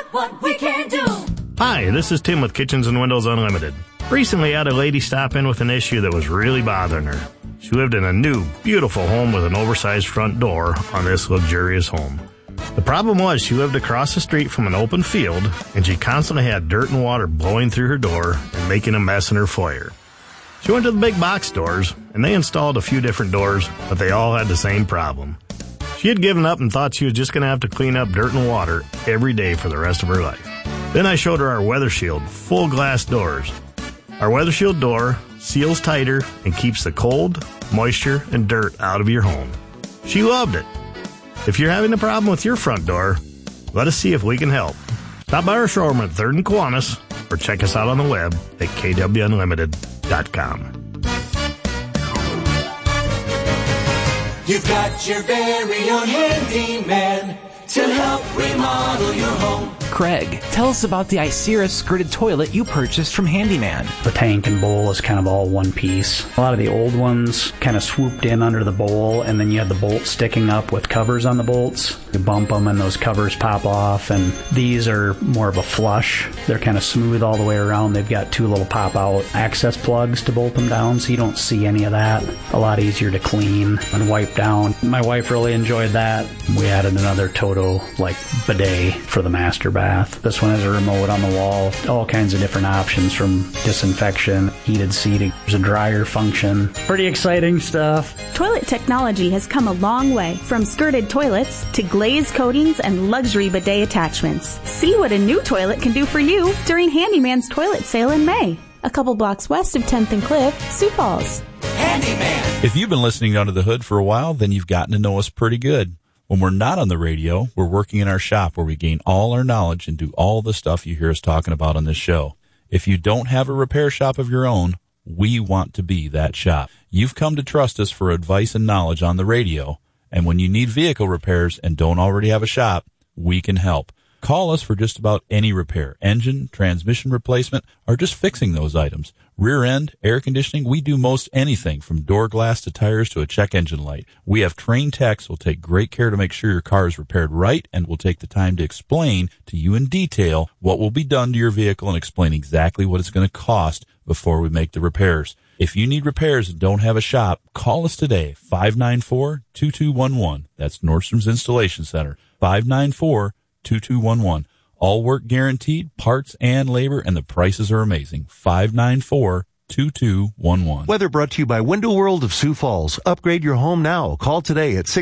what we can do. Hi, this is Tim with Kitchens and Windows Unlimited. Recently, I had a lady stop in with an issue that was really bothering her. She lived in a new, beautiful home with an oversized front door on this luxurious home. The problem was she lived across the street from an open field, and she constantly had dirt and water blowing through her door and making a mess in her foyer. She went to the big box stores, and they installed a few different doors, but they all had the same problem. She had given up and thought she was just going to have to clean up dirt and water every day for the rest of her life. Then I showed her our Weather Shield full glass doors. Our Weather Shield door seals tighter and keeps the cold, moisture, and dirt out of your home. She loved it. If you're having a problem with your front door, let us see if we can help. Stop by our showroom at 3rd and Kiwanis or check us out on the web at kwunlimited.com. You've got your very own handyman to help remodel your home. Craig, tell us about the Icera skirted toilet you purchased from Handyman. The tank and bowl is kind of all one piece. A lot of the old ones kind of swooped in under the bowl, and then you had the bolts sticking up with covers on the bolts. You bump them and those covers pop off, and these are more of a flush. They're kind of smooth all the way around. They've got 2 little pop-out access plugs to bolt them down, so you don't see any of that. A lot easier to clean and wipe down. My wife really enjoyed that. We added another Toto bidet for the master bath. This one has a remote on the wall, all kinds of different options from disinfection, heated seating, there's a dryer function. Pretty exciting stuff. Toilet technology has come a long way, from skirted toilets to glazed coatings and luxury bidet attachments. See what a new toilet can do for you during Handyman's toilet sale in May. A couple blocks west of 10th and Cliff, Sioux Falls. Handyman. If you've been listening Under the Hood for a while, then you've gotten to know us pretty good. When we're not on the radio, we're working in our shop where we gain all our knowledge and do all the stuff you hear us talking about on this show. If you don't have a repair shop of your own, we want to be that shop. You've come to trust us for advice and knowledge on the radio, and when you need vehicle repairs and don't already have a shop, we can help. Call us for just about any repair, engine, transmission replacement, or just fixing those items. Rear end, air conditioning, we do most anything from door glass to tires to a check engine light. We have trained techs who will take great care to make sure your car is repaired right and will take the time to explain to you in detail what will be done to your vehicle and explain exactly what it's going to cost before we make the repairs. If you need repairs and don't have a shop, call us today, 594-2211. That's Nordstrom's Installation Center, 594-2211. All work guaranteed, parts and labor, and the prices are amazing. 594-2211. Weather brought to you by Window World of Sioux Falls. Upgrade your home now. Call today at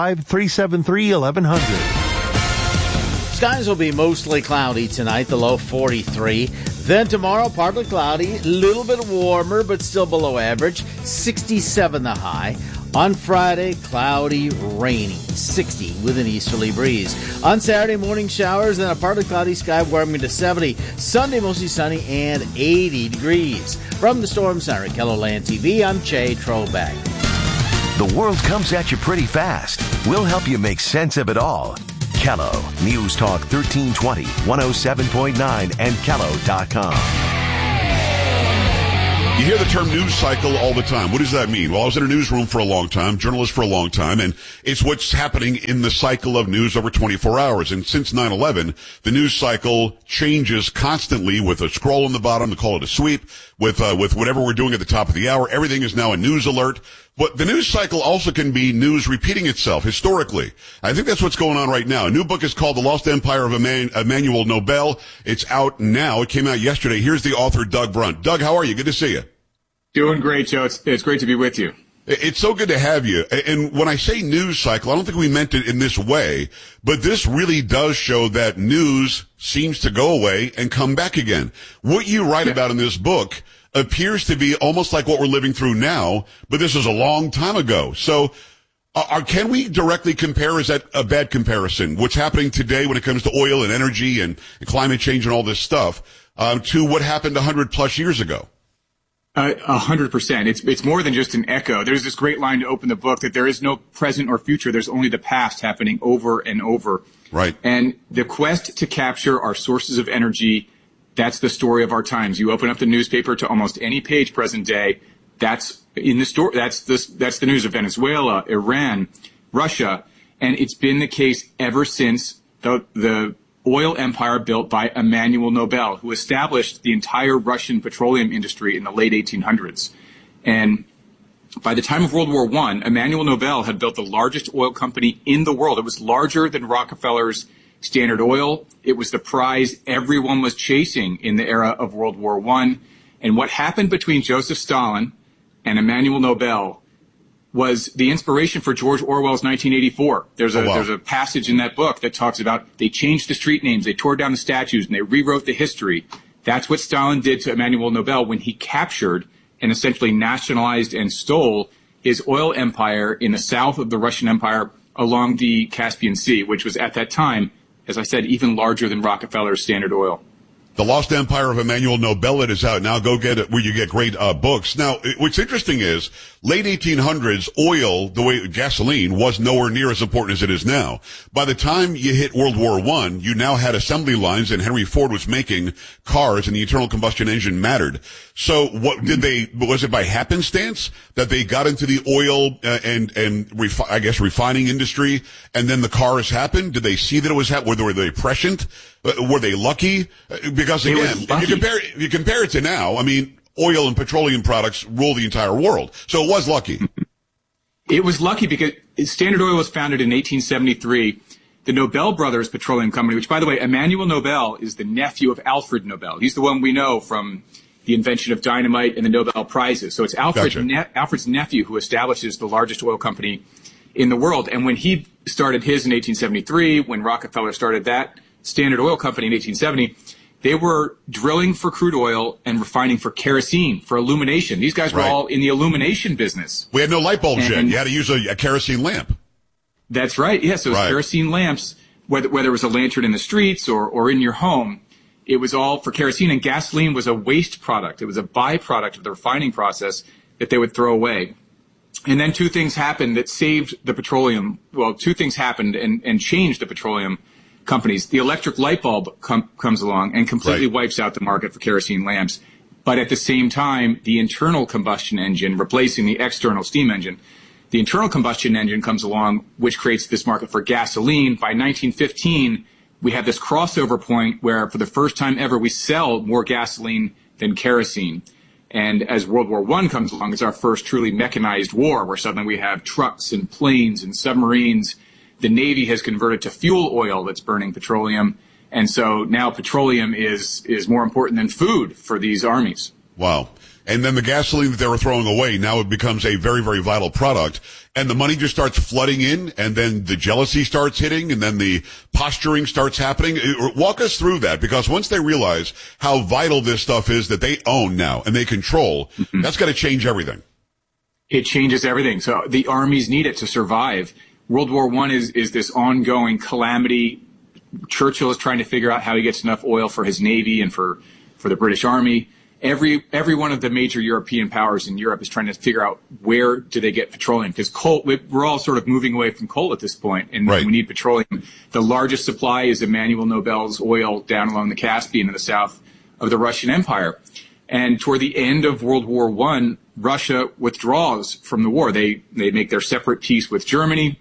605-373-1100. Skies will be mostly cloudy tonight, the low 43. Then tomorrow, partly cloudy, a little bit warmer, but still below average, 67 the high. On Friday, cloudy, rainy, 60 with an easterly breeze. On Saturday, morning showers and a partly cloudy sky warming to 70. Sunday, mostly sunny and 80 degrees. From the Storm Center at KELOLAND TV, I'm Jay Trobeck. The world comes at you pretty fast. We'll help you make sense of it all. Kello, News Talk 1320, 107.9, and Kello.com. You hear the term news cycle all the time. What does that mean? Well, I was in a newsroom for a long time, journalist for a long time, and it's what's happening in the cycle of news over 24 hours. And since 9/11, the news cycle changes constantly with a scroll on the bottom to call it a sweep, with whatever we're doing at the top of the hour. Everything is now a news alert. But the news cycle also can be news repeating itself historically. I think that's what's going on right now. A new book is called The Lost Empire of Emmanuel Nobel. It's out now. It came out yesterday. Here's the author, Doug Brunt. Doug, how are you? Good to see you. Doing great, Joe. It's great to be with you. It's so good to have you. And when I say news cycle, I don't think we meant it in this way, but this really does show that news seems to go away and come back again. What you write about in this book appears to be almost like what we're living through now, but this is a long time ago. So can we directly compare? Is that a bad comparison? What's happening today when it comes to oil and energy and climate change and all this stuff to what happened 100 plus years ago? 100%. It's more than just an echo. There's this great line to open the book that there is no present or future. There's only the past happening over and over. Right. And the quest to capture our sources of energy, that's the story of our times. You open up the newspaper to almost any page present day. That's in the story. That's the news of Venezuela, Iran, Russia. And it's been the case ever since the oil empire built by Emanuel Nobel, who established the entire Russian petroleum industry in the late 1800s. And by the time of World War I, Emanuel Nobel had built the largest oil company in the world. It was larger than Rockefeller's Standard Oil. It was the prize everyone was chasing in the era of World War I. And what happened between Joseph Stalin and Emanuel Nobel was the inspiration for George Orwell's 1984. There's a passage in that book that talks about they changed the street names, they tore down the statues, and they rewrote the history. That's what Stalin did to Emanuel Nobel when he captured and essentially nationalized and stole his oil empire in the south of the Russian Empire along the Caspian Sea, which was at that time, as I said, even larger than Rockefeller's Standard Oil. The Lost Empire of Emanuel Nobel, it is out now. Go get it where you get great books. Now, what's interesting is late 1800s, oil, the way gasoline, was nowhere near as important as it is now. By the time you hit World War I, you now had assembly lines, and Henry Ford was making cars, and the internal combustion engine mattered. So was it by happenstance that they got into the oil refining industry, and then the cars happened? Did they see that it was happening? Were they prescient? Were they lucky? Because again, if you compare it to now, I mean, oil and petroleum products rule the entire world. So it was lucky. It was lucky because Standard Oil was founded in 1873. The Nobel Brothers Petroleum Company, which, by the way, Emanuel Nobel is the nephew of Alfred Nobel. He's the one we know from the invention of dynamite and the Nobel Prizes. So it's Alfred's nephew who establishes the largest oil company in the world. And when he started his in 1873, when Rockefeller started that Standard Oil Company in 1870, they were drilling for crude oil and refining for kerosene, for illumination. These guys were all in the illumination business. We had no light bulbs yet. You had to use a kerosene lamp. That's right. Yes, those kerosene lamps, whether it was a lantern in the streets or in your home, it was all for kerosene. And gasoline was a waste product. It was a byproduct of the refining process that they would throw away. And then two things happened that saved the petroleum. Well, two things happened and changed the petroleum companies. The electric light bulb comes along and completely wipes out the market for kerosene lamps. But at the same time, the internal combustion engine, replacing the external steam engine, the internal combustion engine comes along, which creates this market for gasoline. By 1915, we have this crossover point where for the first time ever, we sell more gasoline than kerosene. And as World War I comes along, it's our first truly mechanized war, where suddenly we have trucks and planes and submarines. The Navy has converted to fuel oil that's burning petroleum. And so now petroleum is more important than food for these armies. Wow. And then the gasoline that they were throwing away, now it becomes a very, very vital product. And the money just starts flooding in, and then the jealousy starts hitting, and then the posturing starts happening. Walk us through that, because once they realize how vital this stuff is that they own now and they control, that's got to change everything. It changes everything. So the armies need it to survive. World War I is this ongoing calamity. Churchill is trying to figure out how he gets enough oil for his Navy and for the British Army. Every one of the major European powers in Europe is trying to figure out where do they get petroleum, because coal, we're all sort of moving away from coal at this point, and we need petroleum. The largest supply is Emanuel Nobel's oil down along the Caspian in the south of the Russian Empire. And toward the end of World War I, Russia withdraws from the war. They make their separate peace with Germany,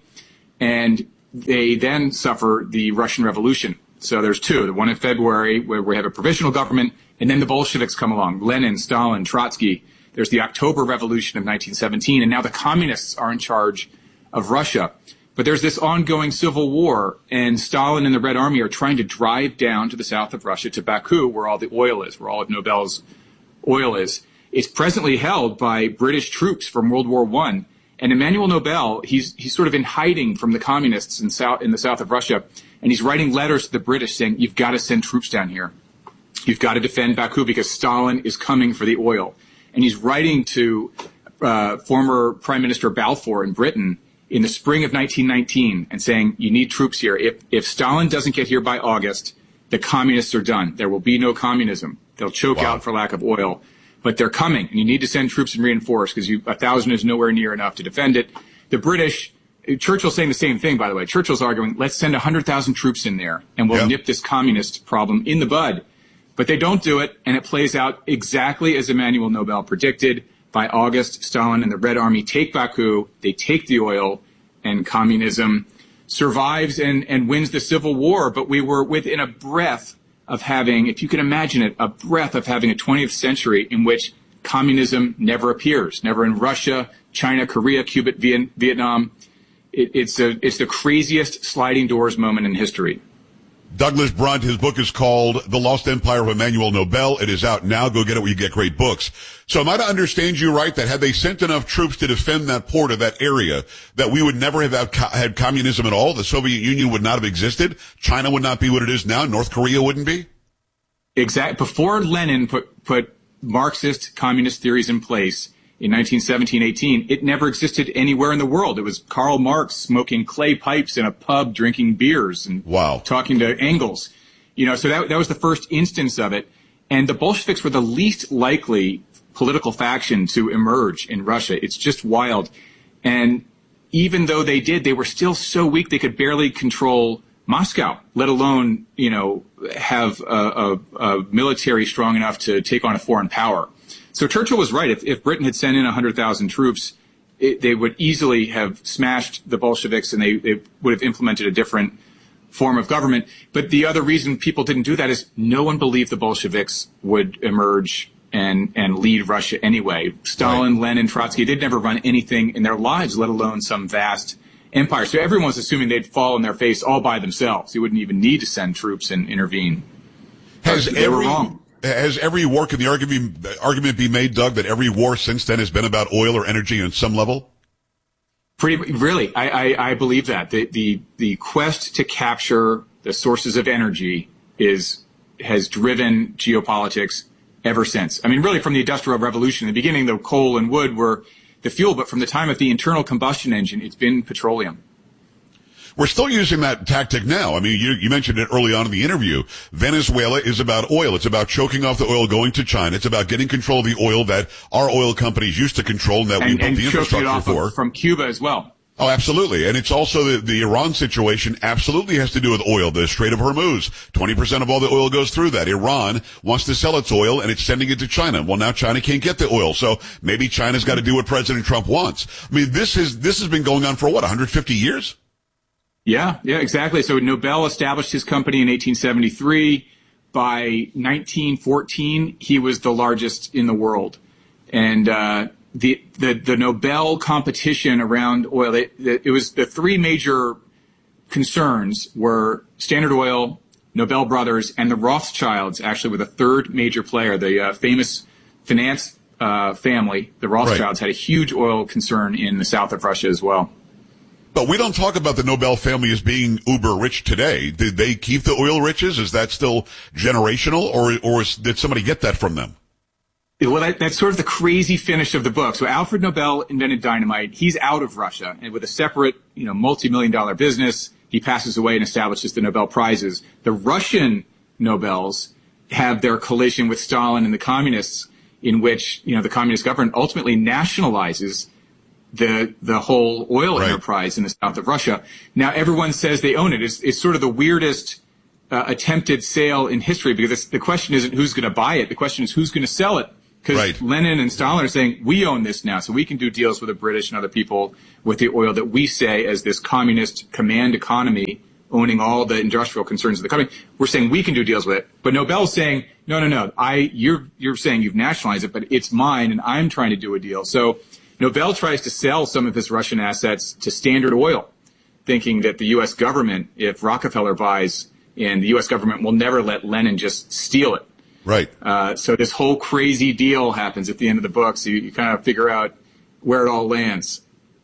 and they then suffer the Russian Revolution. So there's two, the one in February where we have a provisional government, and then the Bolsheviks come along, Lenin, Stalin, Trotsky. There's the October Revolution of 1917, and now the communists are in charge of Russia. But there's this ongoing civil war, and Stalin and the Red Army are trying to drive down to the south of Russia, to Baku, where all the oil is, where all of Nobel's oil is. It's presently held by British troops from World War I. And Emanuel Nobel, he's sort of in hiding from the communists in the south of Russia, and he's writing letters to the British saying, you've got to send troops down here. You've got to defend Baku because Stalin is coming for the oil. And he's writing to former Prime Minister Balfour in Britain in the spring of 1919 and saying, you need troops here. If Stalin doesn't get here by August, the communists are done. There will be no communism. They'll choke out for lack of oil. But they're coming, and you need to send troops and reinforce because 1,000 is nowhere near enough to defend it. The British, Churchill's saying the same thing, by the way. Churchill's arguing, let's send 100,000 troops in there, and we'll nip this communist problem in the bud. But they don't do it, and it plays out exactly as Emanuel Nobel predicted. By August, Stalin and the Red Army take Baku, they take the oil, and communism survives and wins the Civil War, but we were within a breath of having, if you can imagine it, a breath of having a 20th century in which communism never appears, never in Russia, China, Korea, Cuba, Vietnam. It's the craziest sliding doors moment in history. Douglas Brunt, his book is called The Lost Empire of Emmanuel Nobel. It is out now. Go get it where you get great books. So am I to understand you right that had they sent enough troops to defend that port of that area, that we would never have had communism at all? The Soviet Union would not have existed. China would not be what it is now. North Korea wouldn't be? Exactly. Before Lenin put Marxist communist theories in place in 1917-18, it never existed anywhere in the world. It was Karl Marx smoking clay pipes in a pub, drinking beers and talking to Engels. So that was the first instance of it. And the Bolsheviks were the least likely political faction to emerge in Russia. It's just wild. And even though they were still so weak they could barely control Moscow, let alone, have a military strong enough to take on a foreign power. So Churchill was right. If Britain had sent in 100,000 troops, they would easily have smashed the Bolsheviks and they would have implemented a different form of government. But the other reason people didn't do that is no one believed the Bolsheviks would emerge and lead Russia anyway. Stalin, Lenin, Trotsky, they'd never run anything in their lives, let alone some vast empire. So everyone was assuming they'd fall on their face all by themselves. They wouldn't even need to send troops and intervene. They were wrong. Has every war, can the argument be made, Doug, that every war since then has been about oil or energy on some level? Really, I believe that. The quest to capture the sources of energy has driven geopolitics ever since. I mean, really from the Industrial Revolution. In the beginning, the coal and wood were the fuel, but from the time of the internal combustion engine, it's been petroleum. We're still using that tactic now. I mean, you mentioned it early on in the interview. Venezuela is about oil. It's about choking off the oil going to China. It's about getting control of the oil that our oil companies used to control and that we built the infrastructure for. From Cuba as well. Oh, absolutely. And it's also the Iran situation absolutely has to do with oil. The Strait of Hormuz, 20% of all the oil goes through that. Iran wants to sell its oil and it's sending it to China. Well, now China can't get the oil. So maybe China's got to do what President Trump wants. I mean, this has been going on for 150 years? Yeah, exactly. So Nobel established his company in 1873. By 1914, he was the largest in the world. And the Nobel competition around oil, it was the three major concerns were Standard Oil, Nobel Brothers, and the Rothschilds actually were the third major player. The famous finance family, the Rothschilds, had a huge oil concern in the south of Russia as well. But we don't talk about the Nobel family as being uber rich today. Did they keep the oil riches? Is that still generational, or did somebody get that from them? Well, that's sort of the crazy finish of the book. So Alfred Nobel invented dynamite. He's out of Russia, and with a separate, multi-million-dollar business, he passes away and establishes the Nobel Prizes. The Russian Nobels have their collision with Stalin and the communists, in which the communist government ultimately nationalizes the whole oil enterprise in the south of Russia. Now everyone says they own it. It's sort of the weirdest attempted sale in history, because the question isn't who's going to buy it. The question is who's going to sell it. Because Lenin and Stalin are saying, we own this now, so we can do deals with the British and other people with the oil that we say as this communist command economy owning all the industrial concerns of the company. We're saying we can do deals with it. But Nobel's saying, no. You're saying you've nationalized it, but it's mine and I'm trying to do a deal. So Nobel tries to sell some of his Russian assets to Standard Oil, thinking that the U.S. government, if Rockefeller buys, and the U.S. government will never let Lenin just steal it. Right. So this whole crazy deal happens at the end of the book. So you kind of figure out where it all lands.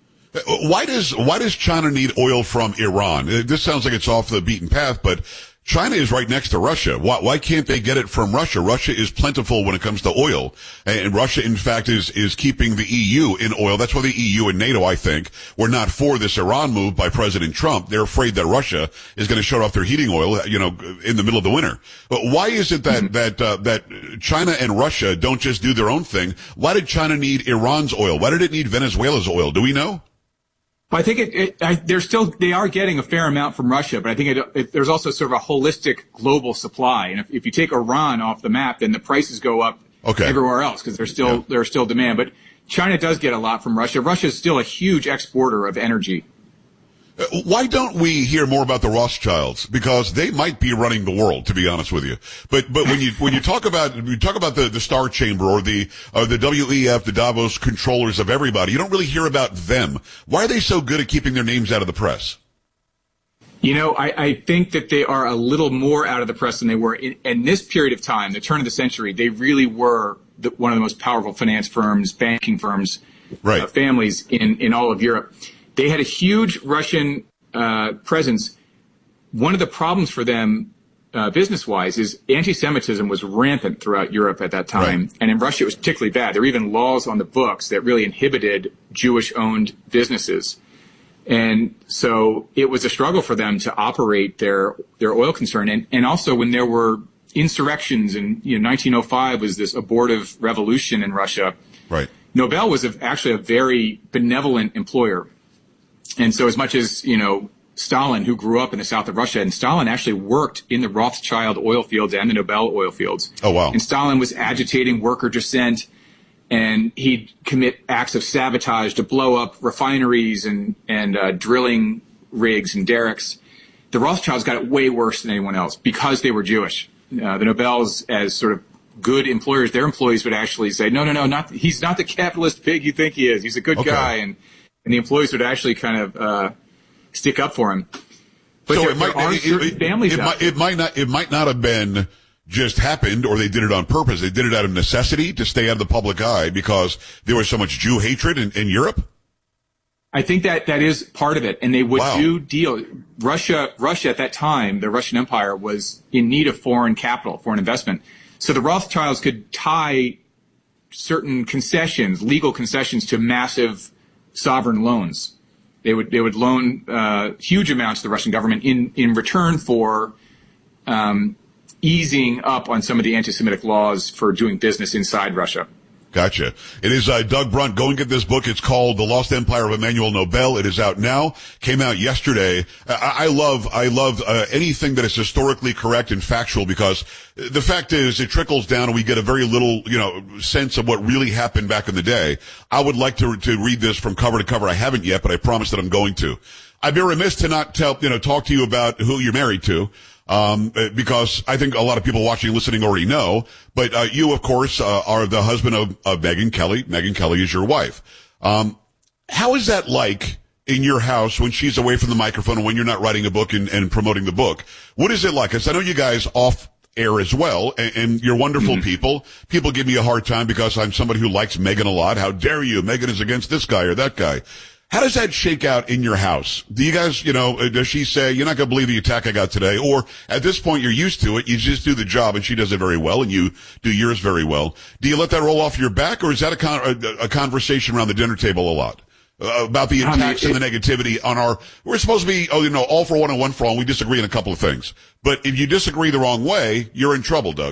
Why does China need oil from Iran? This sounds like it's off the beaten path, but China is right next to Russia. Why can't they get it from Russia? Russia is plentiful when it comes to oil. And Russia, in fact, is keeping the EU in oil. That's why the EU and NATO, I think, were not for this Iran move by President Trump. They're afraid that Russia is going to shut off their heating oil, in the middle of the winter. But why is it that China and Russia don't just do their own thing? Why did China need Iran's oil? Why did it need Venezuela's oil? Do we know? I think they are getting a fair amount from Russia, but I think there's also sort of a holistic global supply. And if you take Iran off the map, then the prices go up everywhere else because there's still demand. But China does get a lot from Russia. Russia is still a huge exporter of energy. Why don't we hear more about the Rothschilds? Because they might be running the world, to be honest with you. But when you talk about the Star Chamber or the WEF, the Davos controllers of everybody, you don't really hear about them. Why are they so good at keeping their names out of the press? You know, I think that they are a little more out of the press than they were in this period of time, the turn of the century. They really were one of the most powerful finance firms, banking firms, right. Families in all of Europe. They had a huge Russian presence. One of the problems for them, business-wise, is anti-Semitism was rampant throughout Europe at that time. Right. And in Russia, it was particularly bad. There were even laws on the books that really inhibited Jewish-owned businesses. And so it was a struggle for them to operate their oil concern. And also when there were insurrections in 1905 was this abortive revolution in Russia. Right. Nobel was actually a very benevolent employer. And so as much as, Stalin, who grew up in the south of Russia, and Stalin actually worked in the Rothschild oil fields and the Nobel oil fields. Oh, wow. And Stalin was agitating worker dissent, and he'd commit acts of sabotage to blow up refineries and drilling rigs and derricks. The Rothschilds got it way worse than anyone else because they were Jewish. The Nobels, as sort of good employers, their employees would actually say, no, he's not the capitalist pig you think he is. He's a good guy. And the employees would actually kind of stick up for him. But so it might not have been just happened, or they did it on purpose. They did it out of necessity to stay out of the public eye because there was so much Jew hatred in Europe. I think that is part of it. And they would do deal. Russia at that time, the Russian Empire, was in need of foreign capital, foreign investment. So the Rothschilds could tie certain concessions, legal concessions, to massive sovereign loans. They would loan huge amounts to the Russian government in return for easing up on some of the anti-Semitic laws for doing business inside Russia. Gotcha. It is Doug Brunt. Go and get this book. It's called The Lost Empire of Emmanuel Nobel. It is out now. Came out yesterday. I love anything that is historically correct and factual, because the fact is it trickles down and we get a very little, sense of what really happened back in the day. I would like to read this from cover to cover. I haven't yet, but I promise that I'm going to. I'd be remiss to not talk to you about who you're married to. Because I think a lot of people watching and listening already know, but you, of course, are the husband of Megyn Kelly. Megyn Kelly is your wife. How is that like in your house when she's away from the microphone and when you're not writing a book and promoting the book? What is it like? Because I know you guys off air as well, and you're wonderful people. People give me a hard time because I'm somebody who likes Megyn a lot. How dare you? Megyn is against this guy or that guy. How does that shake out in your house? Do you guys, does she say, you're not going to believe the attack I got today? Or at this point, you're used to it. You just do the job and she does it very well and you do yours very well. Do you let that roll off your back, or is that a conversation around the dinner table a lot? About the attacks and the negativity we're supposed to be, all for one and one for all, and we disagree on a couple of things. But if you disagree the wrong way, you're in trouble, Doug.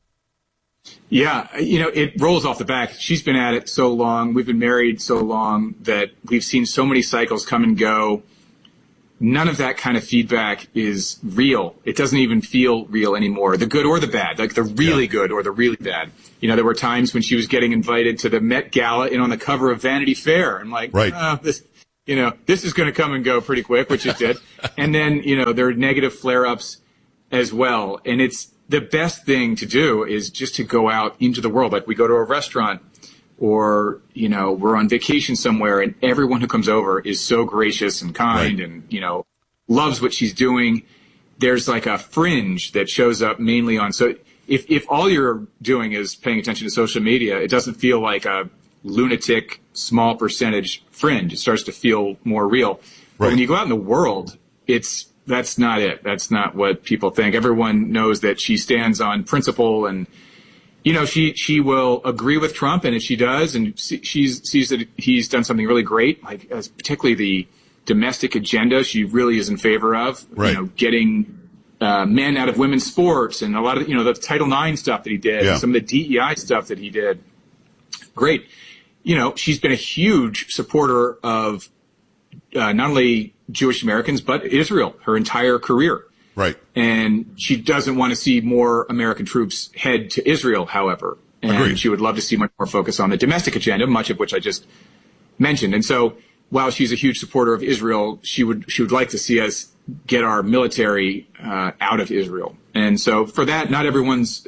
Yeah, it rolls off the back. She's been at it so long. We've been married so long that we've seen so many cycles come and go. None of that kind of feedback is real. It doesn't even feel real anymore, the good or the bad, like the really good or the really bad. There were times when she was getting invited to the Met Gala and on the cover of Vanity Fair. I'm like, this is going to come and go pretty quick, which it did. And then, there are negative flare-ups as well. And the best thing to do is just to go out into the world. Like we go to a restaurant or, we're on vacation somewhere and everyone who comes over is so gracious and kind and, loves what she's doing. There's like a fringe that shows up mainly on. So if all you're doing is paying attention to social media, it doesn't feel like a lunatic small percentage fringe. It starts to feel more real. But when you go out in the world, that's not it. That's not what people think. Everyone knows that she stands on principle and, she will agree with Trump. And if she does, and she sees that he's done something really great, like particularly the domestic agenda, she really is in favor of, getting men out of women's sports and a lot of, the Title IX stuff that he did, and some of the DEI stuff that he did. Great. She's been a huge supporter of not only Jewish Americans, but Israel, her entire career. Right. And she doesn't want to see more American troops head to Israel, however. And she would love to see much more focus on the domestic agenda, much of which I just mentioned. And so while she's a huge supporter of Israel, she would like to see us get our military out of Israel. And so for that, not everyone's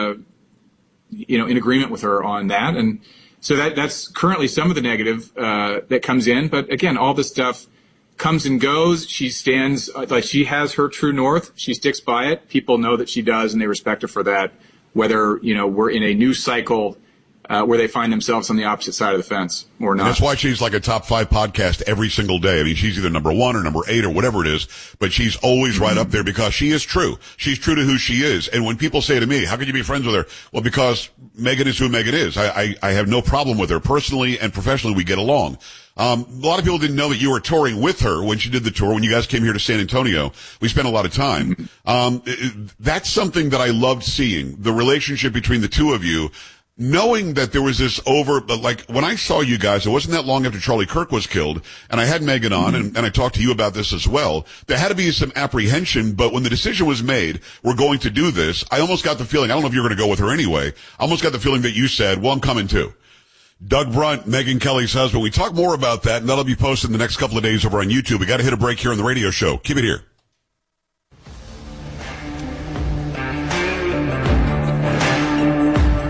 in agreement with her on that. And so that's currently some of the negative that comes in. But again, all this stuff comes and goes. She stands like she has her true north. She sticks by it. People know that she does, and they respect her for that. Whether we're in a news cycle where they find themselves on the opposite side of the fence or not. And that's why she's like a top 5 podcast every single day. I mean, she's either number 1 or number 8 or whatever it is, but she's always right up there because she is true. She's true to who she is. And when people say to me, how could you be friends with her? Well, because Megyn is who Megyn is. I have no problem with her. Personally and professionally, we get along. A lot of people didn't know that you were touring with her when she did the tour. When you guys came here to San Antonio, we spent a lot of time. That's something that I loved seeing, the relationship between the two of you. Knowing that there was this like when I saw you guys, it wasn't that long after Charlie Kirk was killed, and I had Megyn on, and I talked to you about this as well. There had to be some apprehension, but when the decision was made, we're going to do this, I almost got the feeling, I don't know if you're going to go with her anyway, I almost got the feeling that you said, well, I'm coming too. Doug Brunt, Megyn Kelly's husband. We talk more about that, and that'll be posted in the next couple of days over on YouTube. We got to hit a break here on the radio show. Keep it here.